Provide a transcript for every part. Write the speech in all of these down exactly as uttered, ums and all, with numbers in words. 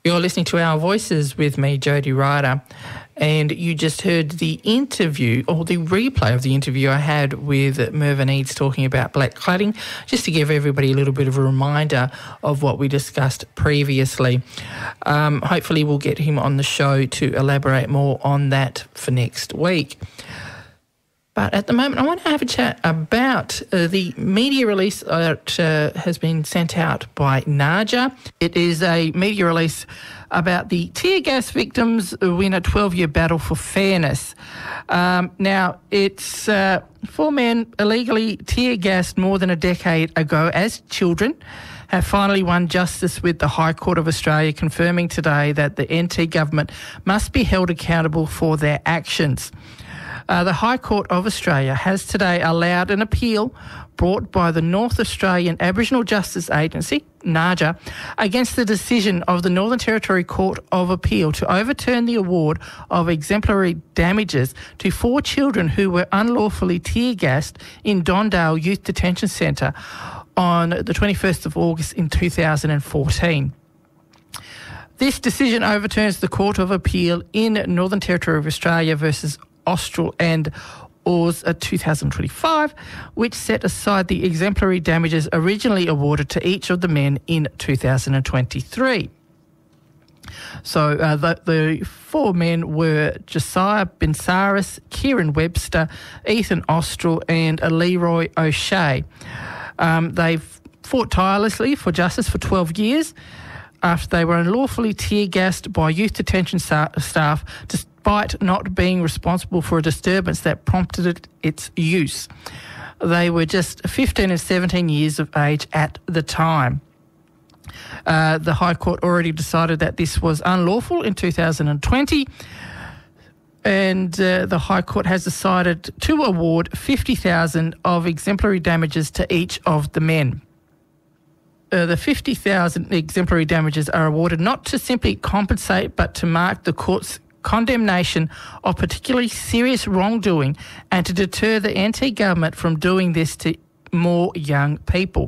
You're listening to Our Voices with me, Jodie Ryder, and you just heard the interview, or the replay of the interview I had with Mervyn Eads talking about black cladding, just to give everybody a little bit of a reminder of what we discussed previously. Um, hopefully we'll get him on the show to elaborate more on that for next week. But at the moment, I want to have a chat about uh, the media release that uh, has been sent out by NAJA. It is a media release about the tear gas victims win a twelve-year battle for fairness. Um, now, it's uh, four men illegally tear gassed more than a decade ago as children have finally won justice, with the High Court of Australia confirming today that the N T government must be held accountable for their actions. Uh, the High Court of Australia has today allowed an appeal brought by the North Australian Aboriginal Justice Agency, NAJA, against the decision of the Northern Territory Court of Appeal to overturn the award of exemplary damages to four children who were unlawfully tear-gassed in Dondale Youth Detention Centre on the twenty-first of August in two thousand fourteen. This decision overturns the Court of Appeal in Northern Territory of Australia versus Austral and Oars two thousand twenty-five, which set aside the exemplary damages originally awarded to each of the men in two thousand twenty-three. So uh, the, the four men were Josiah Bensaris, Kieran Webster, Ethan Austral and Leroy O'Shea. Um, they've fought tirelessly for justice for twelve years after they were unlawfully tear-gassed by youth detention sa- staff despite not being responsible for a disturbance that prompted its use. They were just fifteen and seventeen years of age at the time. Uh, the High Court already decided that this was unlawful in two thousand twenty, and uh, the High Court has decided to award fifty thousand dollars of exemplary damages to each of the men. Uh, the fifty thousand exemplary damages are awarded not to simply compensate but to mark the court's condemnation of particularly serious wrongdoing and to deter the N T government from doing this to more young people.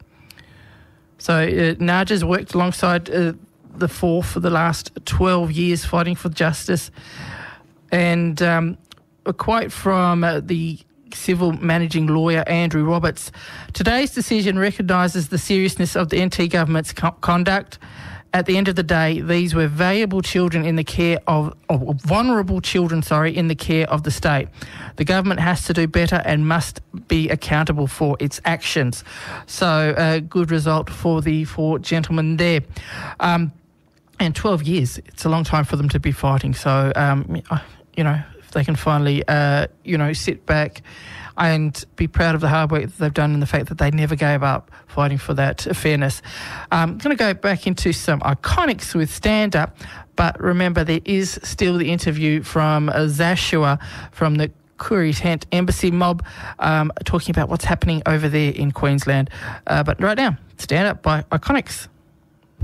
So uh, NAJA's worked alongside uh, the four for the last twelve years fighting for justice. And um, a quote from uh, the civil managing lawyer Andrew Roberts: today's decision recognises the seriousness of the N T government's co- conduct. At the end of the day, these were valuable children in the care of, of vulnerable children, sorry, in the care of the state. The government has to do better and must be accountable for its actions. So, a uh, good result for the four gentlemen there. Um, and twelve years, it's a long time for them to be fighting. So, um, you know, if they can finally, uh, you know, sit back and be proud of the hard work that they've done and the fact that they never gave up fighting for that fairness. I'm going to go back into some iconics with stand-up, but remember there is still the interview from uh, Zashua from the Koori Tent Embassy mob um, talking about what's happening over there in Queensland. Uh, but right now, Stand Up by Iconics.